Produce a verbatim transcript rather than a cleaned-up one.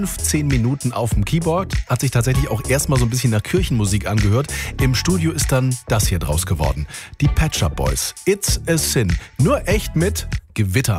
fünfzehn Minuten auf dem Keyboard, hat sich tatsächlich auch erstmal so ein bisschen nach Kirchenmusik angehört. Im Studio ist dann das hier draus geworden. Die Pet Shop Boys. It's a Sin. Nur echt mit Gewitter.